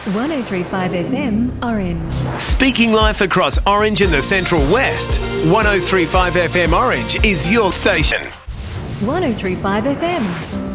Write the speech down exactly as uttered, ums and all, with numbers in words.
one oh three point five F M, Orange. Speaking life across Orange and the Central West, one oh three point five F M Orange is your station. one oh three point five F M.